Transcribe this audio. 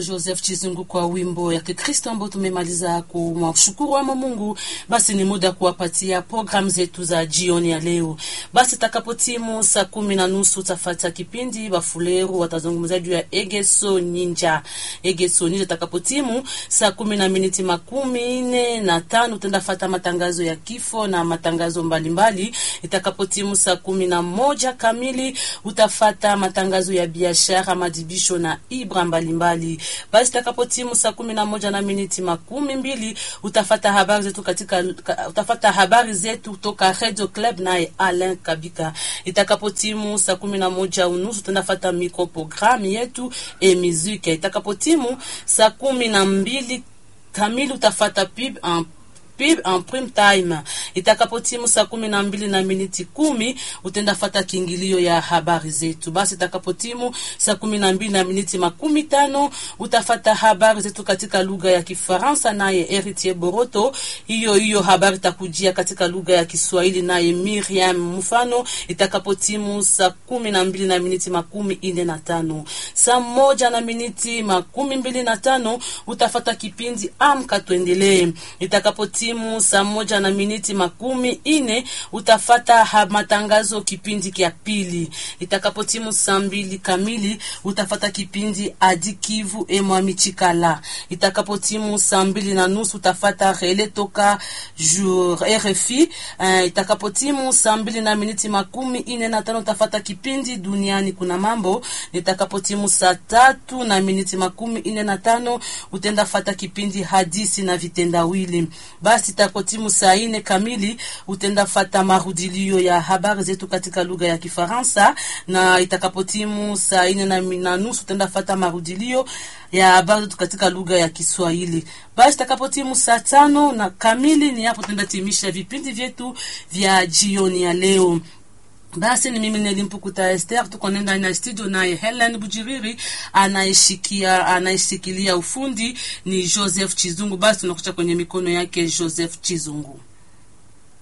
Joseph Chizungu kwa wimbo ya Kikristo ambao tumemaliza kumshukuru wa Mungu. Basi ni muda kuwapatia program zetu za jioni ya leo. Basi takapotimu saa 10:30 utafuata kipindi Bafuleru watazungumza juu ya Egeso Ninja. Egeso Ninja takapotimu saa 10:45 utafuata matangazo ya kifo na matangazo mbalimbali. Itakapotimu saa 11 kamili utafuata matangazo ya biashara, madibisho na ibra mbalimbali. Basi takapotimu saa 11:20 utafuata habari zetu kutoka Radio Club naye Alain Kabika. Itakapotimu saa 11:30 tunafuata micro programme yetu e musique. Itakapotimu saa 12 kamili utafuata PIB en prime time. Itakapotimu saa 12:10 utenda fata kiingilio ya habari zetu. Basi itakapotimu saa 12:15 utafata habari zetu katika lugha ya Kifaransa naye Heritier Boroto. Hiyo habari takujia katika lugha ya Kiswahili naye Miriam Mufano. Itakapotimu saa 12:45 saa 1:25 utafata kipindi Amka Tuendelee. Itakapotimu saa 1:40 utafata matangazo kipindi kia pili. Itakapotimu saa 2 kamili utafata kipindi Adikivu Emwami Chikala. Itakapotimu saa 2:30 utafata Rele Toka Jour RFI. Itakapotimu saa 2:45 utafata kipindi Duniani Kuna Mambo. Itakapotimu saa 3:45 utenda fata kipindi Hadisi na Vitendawili. Basi itakotimu saa 4 kamili utenda fata marudilio ya habari zetu katika lugha ya Kifaransa, na itakapotimu saa 4:30 utenda fata marudilio ya habari zetu katika lugha ya Kiswahili. Basi itakapotimu saa 5 na kamili ni hapo tenda timisha vipindi vyetu vya jioni ya leo. Basi ni mimi Nelimpukuta Esther, tuko nenda na studio naye Helen Bujiriri anaishikilia ufundi ni Joseph Chizungu. Basi tunakucha kwenye mikono yake Joseph Chizungu.